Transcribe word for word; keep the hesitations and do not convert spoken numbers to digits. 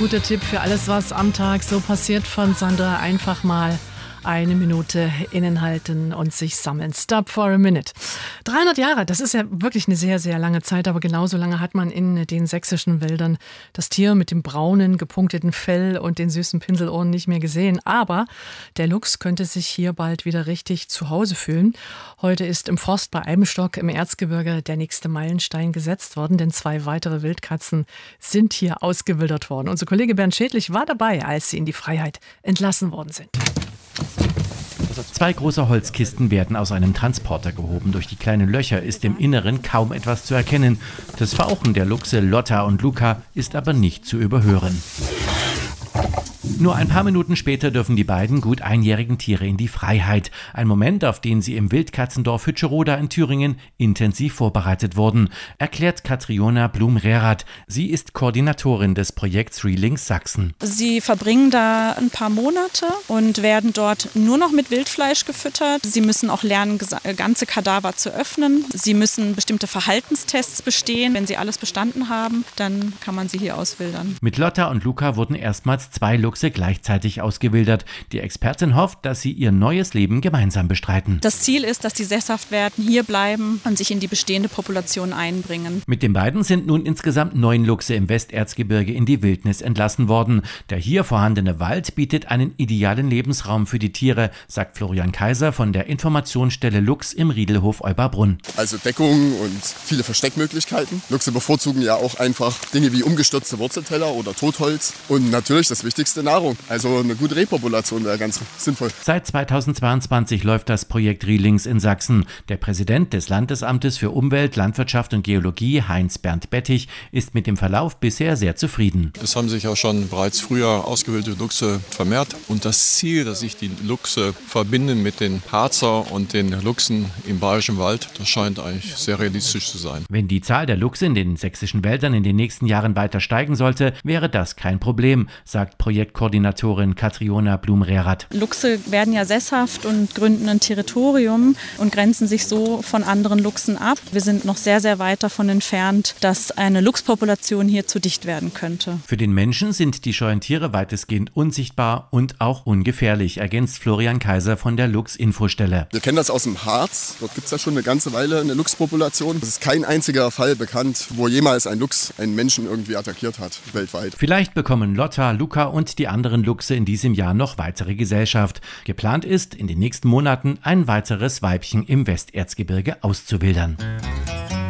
guter Tipp für alles, was am Tag so passiert von Sandra. Einfach mal eine Minute innenhalten und sich sammeln. Stop for a minute. dreihundert Jahre, das ist ja wirklich eine sehr, sehr lange Zeit, aber genauso lange hat man in den sächsischen Wäldern das Tier mit dem braunen, gepunkteten Fell und den süßen Pinselohren nicht mehr gesehen. Aber der Luchs könnte sich hier bald wieder richtig zu Hause fühlen. Heute ist im Forst bei Eibenstock im Erzgebirge der nächste Meilenstein gesetzt worden, denn zwei weitere Wildkatzen sind hier ausgewildert worden. Unser Kollege Bernd Schädlich war dabei, als sie in die Freiheit entlassen worden sind. Zwei große Holzkisten werden aus einem Transporter gehoben. Durch die kleinen Löcher ist im Inneren kaum etwas zu erkennen. Das Fauchen der Luchse Lotta und Luca ist aber nicht zu überhören. Nur ein paar Minuten später dürfen die beiden gut einjährigen Tiere in die Freiheit. Ein Moment, auf den sie im Wildkatzendorf Hütscheroda in Thüringen intensiv vorbereitet wurden, erklärt Katriona Blum-Rerath. Sie ist Koordinatorin des Projekts Relinks Sachsen. Sie verbringen da ein paar Monate und werden dort nur noch mit Wildfleisch gefüttert. Sie müssen auch lernen, ganze Kadaver zu öffnen. Sie müssen bestimmte Verhaltenstests bestehen. Wenn sie alles bestanden haben, dann kann man sie hier auswildern. Mit Lotta und Luca wurden erstmals zwei Luchse gleichzeitig ausgewildert. Die Expertin hofft, dass sie ihr neues Leben gemeinsam bestreiten. Das Ziel ist, dass die sesshaft werden, hier bleiben und sich in die bestehende Population einbringen. Mit den beiden sind nun insgesamt neun Luchse im Westerzgebirge in die Wildnis entlassen worden. Der hier vorhandene Wald bietet einen idealen Lebensraum für die Tiere, sagt Florian Kaiser von der Informationsstelle Luchs im Riedelhof Euberbrunn. Also Deckung und viele Versteckmöglichkeiten. Luchse bevorzugen ja auch einfach Dinge wie umgestürzte Wurzelteller oder Totholz und natürlich das wichtigste Nahrung. Also eine gute Repopulation wäre ganz sinnvoll. Seit zweitausendzweiundzwanzig läuft das Projekt Relinks in Sachsen. Der Präsident des Landesamtes für Umwelt, Landwirtschaft und Geologie, Heinz-Bernd Bettich, ist mit dem Verlauf bisher sehr zufrieden. Es haben sich auch schon bereits früher ausgewählte Luchse vermehrt. Und das Ziel, dass sich die Luchse verbinden mit den Harzer und den Luchsen im Bayerischen Wald, das scheint eigentlich sehr realistisch zu sein. Wenn die Zahl der Luchse in den sächsischen Wäldern in den nächsten Jahren weiter steigen sollte, wäre das kein Problem, sagt Projektkoordinatorin Katriona Blum-Rerath. Luchse werden ja sesshaft und gründen ein Territorium und grenzen sich so von anderen Luchsen ab. Wir sind noch sehr, sehr weit davon entfernt, dass eine Luchspopulation hier zu dicht werden könnte. Für den Menschen sind die scheuen Tiere weitestgehend unsichtbar und auch ungefährlich, ergänzt Florian Kaiser von der Luchs-Infostelle. Wir kennen das aus dem Harz. Dort gibt es ja schon eine ganze Weile eine Luchspopulation. Es ist kein einziger Fall bekannt, wo jemals ein Luchs einen Menschen irgendwie attackiert hat, weltweit. Vielleicht bekommen Lotta, Luca und die anderen Luchse in diesem Jahr noch weitere Gesellschaft. Geplant ist, in den nächsten Monaten ein weiteres Weibchen im Westerzgebirge auszuwildern.